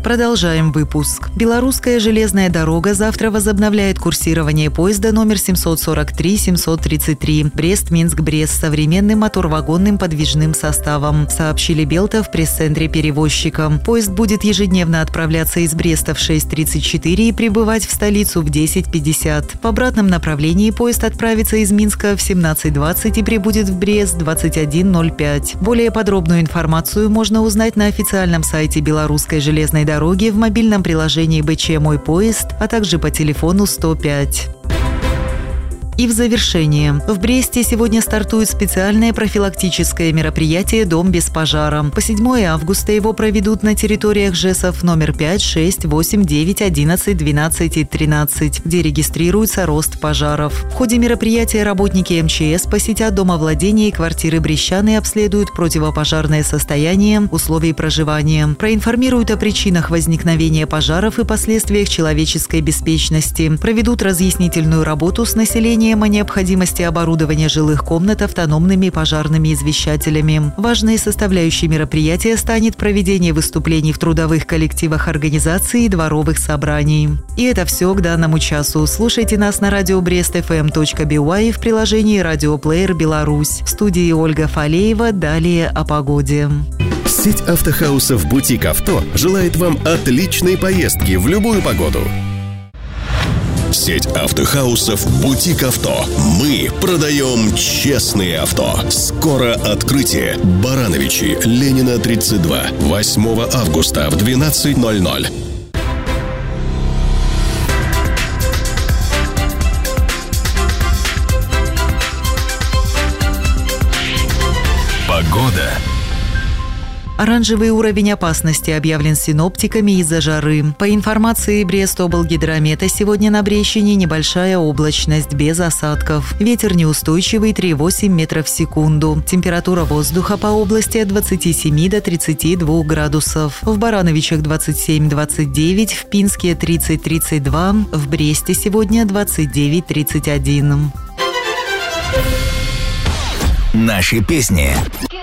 Продолжаем выпуск. Белорусская железная дорога завтра возобновляет курсирование поезда номер 743-733 Брест-Минск-Брест с современным моторвагонным подвижным составом, сообщили Белта в пресс-центре перевозчика. Поезд будет ежедневно отправляться из Бреста в 6:34 и прибывать в столицу в 10:50. В обратном направлении поезд отправится из Минска в 17:20 и прибудет в Брест в 21:05. Более подробную информацию можно узнать на официальном сайте Белорусской железной дороги, в мобильном приложении БЧ «Мой поезд», а также по телефону 105. И в завершение. В Бресте сегодня стартует специальное профилактическое мероприятие «Дом без пожара». По 7 августа его проведут на территориях ЖЭСов номер 5, 6, 8, 9, 11, 12 и 13, где регистрируется рост пожаров. В ходе мероприятия работники МЧС посетят домовладения и квартиры брестчан и обследуют противопожарное состояние, условий проживания, проинформируют о причинах возникновения пожаров и последствиях человеческой беспечности, проведут разъяснительную работу с населением о необходимости оборудования жилых комнат автономными пожарными извещателями. Важной составляющей мероприятия станет проведение выступлений в трудовых коллективах организаций и дворовых собраний. И это все к данному часу. Слушайте нас на радио brestfm.by и в приложении «Радиоплеер Беларусь». В студии Ольга Фалеева. Далее о погоде. Сеть автохаусов «Бутик Авто» желает вам отличной поездки в любую погоду. Сеть автохаусов «Бутик Авто». Мы продаем честные авто. Скоро открытие. Барановичи, Ленина, 32. 8 августа в 12:00. Погода. Оранжевый уровень опасности объявлен синоптиками из-за жары. По информации Брестоблгидромета, сегодня на Брещине небольшая облачность без осадков. Ветер неустойчивый 3,8 метров в секунду. Температура воздуха по области от 27 до 32 градусов. В Барановичах 27-29, в Пинске 30-32, в Бресте сегодня 29-31. Наши песни.